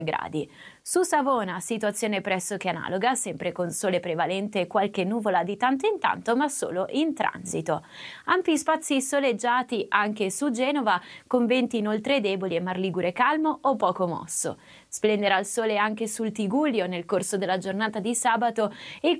gradi. Su Savona situazione pressoché analoga, sempre con sole prevalente e qualche nuvola di tanto in tanto, ma solo in transito. Ampi spazi soleggiati anche su Genova, con venti inoltre deboli e Mar Ligure calmo o poco mosso. Splenderà il sole anche sul Tigullio nel corso della giornata di sabato e